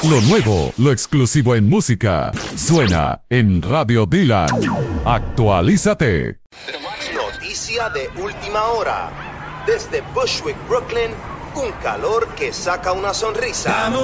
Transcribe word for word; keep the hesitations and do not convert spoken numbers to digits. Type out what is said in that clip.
Lo nuevo, lo exclusivo en música, suena en Radio Dylan. Actualízate. Noticia de última hora. Desde Bushwick, Brooklyn, un calor que saca una sonrisa.